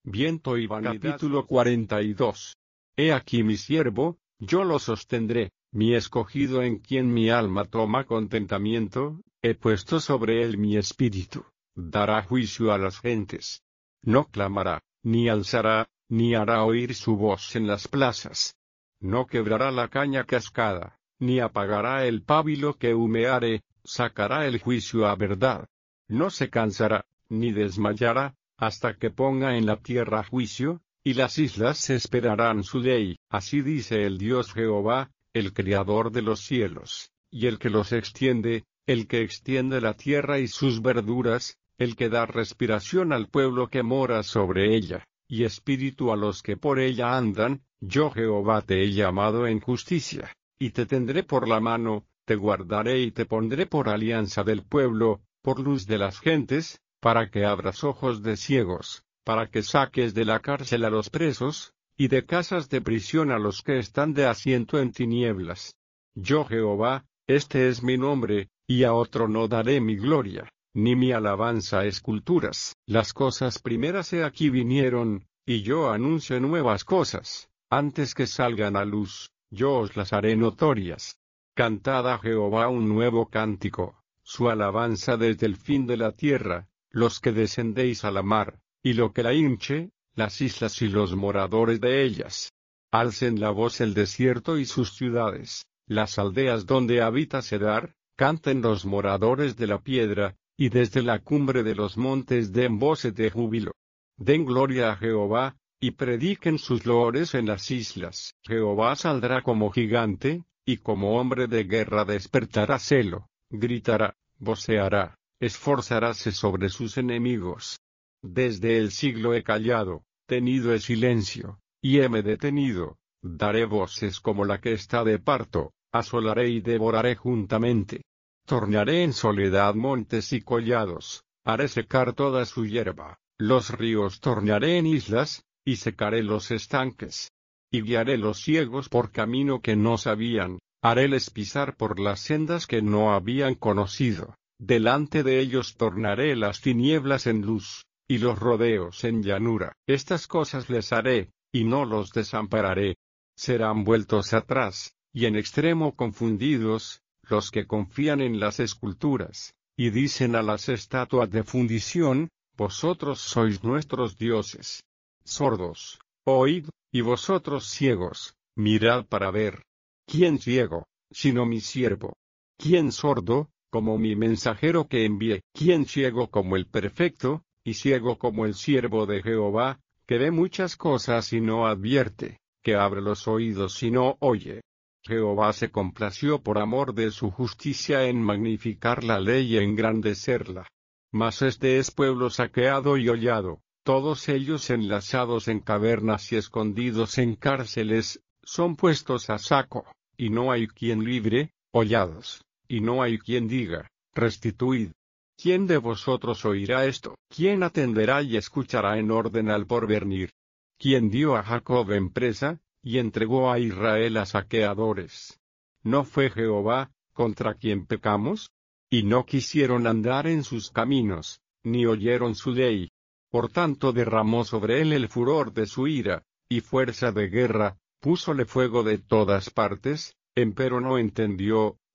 Viento y vanidad. Capítulo 42. He aquí mi siervo, yo lo sostendré, mi escogido en quien mi alma toma contentamiento, he puesto sobre él mi espíritu, dará juicio a las gentes. No clamará, ni alzará, ni hará oír su voz en las plazas. No quebrará la caña cascada, ni apagará el pábilo que humeare, sacará el juicio a verdad. No se cansará, ni desmayará, hasta que ponga en la tierra juicio, y las islas esperarán su ley. Así dice el Dios Jehová, el Creador de los cielos, y el que los extiende, el que extiende la tierra y sus verduras, el que da respiración al pueblo que mora sobre ella, y espíritu a los que por ella andan. Yo Jehová te he llamado en justicia, y te tendré por la mano, te guardaré y te pondré por alianza del pueblo, por luz de las gentes, para que abras ojos de ciegos, para que saques de la cárcel a los presos, y de casas de prisión a los que están de asiento en tinieblas. Yo Jehová, este es mi nombre, y a otro no daré mi gloria, ni mi alabanza a esculturas. Las cosas primeras he aquí vinieron, y yo anuncio nuevas cosas, antes que salgan a luz, yo os las haré notorias. Cantad a Jehová un nuevo cántico, su alabanza desde el fin de la tierra, los que descendéis a la mar, y lo que la hinche, las islas y los moradores de ellas. Alcen la voz el desierto y sus ciudades, las aldeas donde habita Cedar, canten los moradores de la piedra, y desde la cumbre de los montes den voces de júbilo. Den gloria a Jehová, y prediquen sus loores en las islas. Jehová saldrá como gigante, y como hombre de guerra despertará celo, gritará, voceará, esforzaráse sobre sus enemigos. Desde el siglo he callado, tenido he silencio, y heme detenido, daré voces como la que está de parto, asolaré y devoraré juntamente. Tornaré en soledad montes y collados, haré secar toda su hierba, los ríos tornaré en islas, y secaré los estanques. Y guiaré los ciegos por camino que no sabían, haréles pisar por las sendas que no habían conocido. Delante de ellos tornaré las tinieblas en luz, y los rodeos en llanura. Estas cosas les haré, y no los desampararé. Serán vueltos atrás, y en extremo confundidos, los que confían en las esculturas, y dicen a las estatuas de fundición, vosotros sois nuestros dioses. Sordos, oíd, y vosotros ciegos, mirad para ver. ¿Quién ciego, sino mi siervo? ¿Quién sordo, como mi mensajero que envié? ¿Quién ciego como el perfecto, y ciego como el siervo de Jehová, que ve muchas cosas y no advierte, que abre los oídos y no oye? Jehová se complació por amor de su justicia en magnificar la ley y engrandecerla. Mas este es pueblo saqueado y hollado, todos ellos enlazados en cavernas y escondidos en cárceles, son puestos a saco, y no hay quien libre, hollados, y no hay quien diga, restituid. ¿Quién de vosotros oirá esto? ¿Quién atenderá y escuchará en orden al porvenir? ¿Quién dio a Jacob en presa, y entregó a Israel a saqueadores? ¿No fue Jehová, contra quien pecamos? Y no quisieron andar en sus caminos, ni oyeron su ley. Por tanto derramó sobre él el furor de su ira, y fuerza de guerra, púsole fuego de todas partes, empero no entendió,